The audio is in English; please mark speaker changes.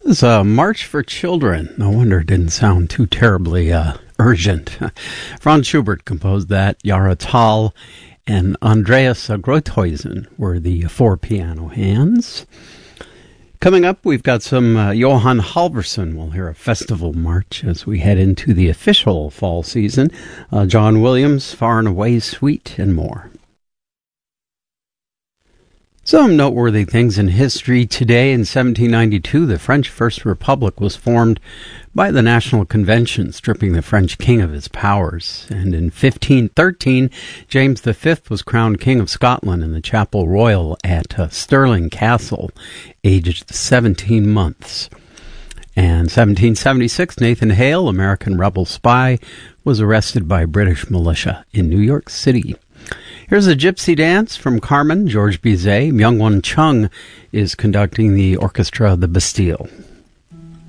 Speaker 1: It's a March for Children. No wonder it didn't sound too terribly urgent. Franz Schubert composed that. Jahre Tal and Andreas Grothuysen were the four piano hands. Coming up, we've got some Johan Halvorson. We'll hear a festival march as we head into the official fall season. John Williams, Far and Away Suite, and more. Some noteworthy things in history today. In 1792, the French First Republic was formed by the National Convention, stripping the French king of his powers. And in 1513, James V was crowned King of Scotland in the Chapel Royal at Stirling Castle, aged 17 months. And 1776, Nathan Hale, American rebel spy, was arrested by British militia in New York City. Here's a gypsy dance from Carmen, Georges Bizet. Myung-Whun Chung is conducting the orchestra of the Bastille.